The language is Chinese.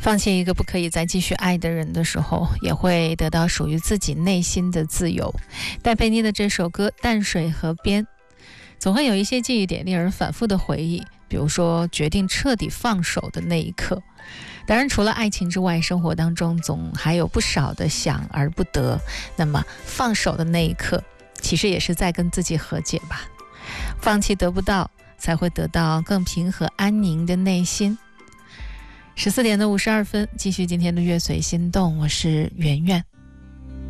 放弃一个不可以再继续爱的人的时候，也会得到属于自己内心的自由。戴佩妮的这首歌《淡水河边》，总会有一些记忆点令人反复的回忆，比如说决定彻底放手的那一刻。当然除了爱情之外，生活当中总还有不少的想而不得，那么放手的那一刻其实也是在跟自己和解吧。放弃得不到，才会得到更平和安宁的内心。14点52分，继续今天的乐随心动，我是圆圆。